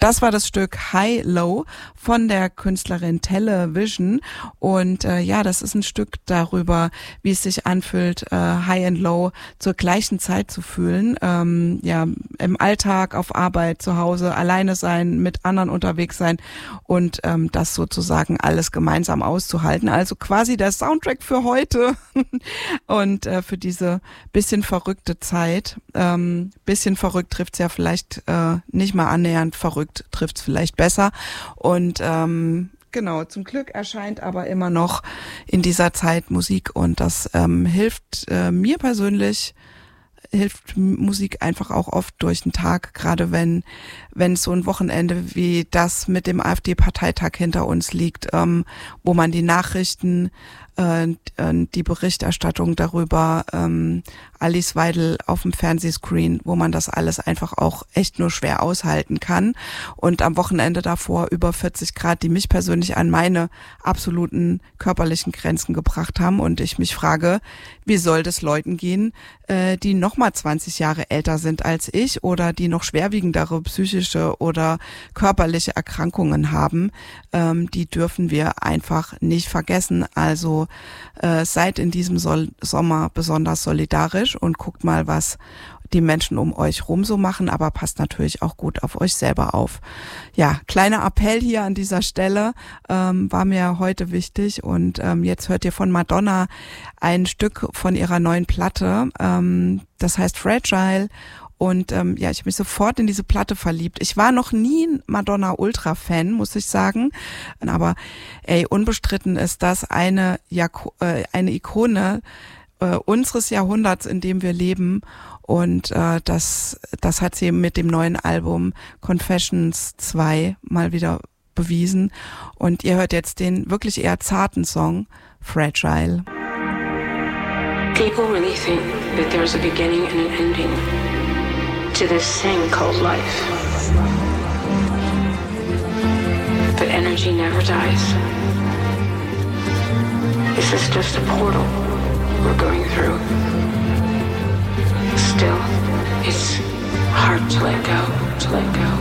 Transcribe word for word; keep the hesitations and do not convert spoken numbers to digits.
das war das Stück High Low von der Künstlerin Television. Und äh, ja, das ist ein Stück darüber, wie es sich anfühlt, äh, High and Low zur gleichen Zeit zu fühlen. Ähm, ja, im Alltag, auf Arbeit, zu Hause, alleine sein, mit anderen unterwegs sein und ähm, das sozusagen alles gemeinsam auszuhalten. Also quasi der Soundtrack für heute und äh, für diese bisschen verrückte Zeit. Ähm, bisschen verrückt trifft's ja vielleicht äh, nicht mal annähernd, verrückt trifft's vielleicht besser. Und ähm, genau, zum Glück erscheint aber immer noch in dieser Zeit Musik und das ähm, hilft äh, mir persönlich, hilft Musik einfach auch oft durch den Tag, gerade wenn wenn so ein Wochenende wie das mit dem AfD-Parteitag hinter uns liegt, ähm, wo man die Nachrichten, äh, die Berichterstattung darüber, ähm, Alice Weidel auf dem Fernsehscreen, wo man das alles einfach auch echt nur schwer aushalten kann und am Wochenende davor über vierzig Grad, die mich persönlich an meine absoluten körperlichen Grenzen gebracht haben und ich mich frage, wie soll das Leuten gehen, äh, die noch mal zwanzig Jahre älter sind als ich oder die noch schwerwiegendere psychische oder körperliche Erkrankungen haben, ähm, die dürfen wir einfach nicht vergessen. Also äh, seid in diesem Sol- Sommer besonders solidarisch und guckt mal, was die Menschen um euch rum so machen, aber passt natürlich auch gut auf euch selber auf. Ja, kleiner Appell hier an dieser Stelle, ähm, war mir heute wichtig und ähm, jetzt hört ihr von Madonna ein Stück von ihrer neuen Platte, ähm, das heißt Fragile. Und ähm, ja, ich habe mich sofort in diese Platte verliebt. Ich war noch nie ein Madonna-Ultra-Fan, muss ich sagen. Aber ey, unbestritten ist das eine, jako- äh, eine Ikone äh, unseres Jahrhunderts, in dem wir leben. Und äh, das, das hat sie mit dem neuen Album Confessions zwei mal wieder bewiesen. Und ihr hört jetzt den wirklich eher zarten Song Fragile. People really think that there's a beginning and an ending to this thing called life. But energy never dies. This is just a portal we're going through. Still, it's hard to let go, to let go.